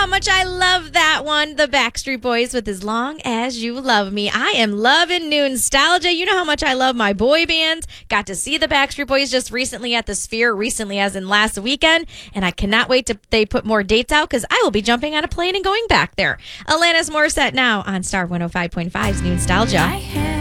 how much I love that one. The Backstreet Boys with As Long As You Love Me. I am loving new nostalgia. You know how much I love my boy bands. Got to see the Backstreet Boys just recently at the Sphere, recently as in last weekend, and I cannot wait till they put more dates out because I will be jumping on a plane and going back there. Alanis Morissette now on Star 105.5's New Nostalgia.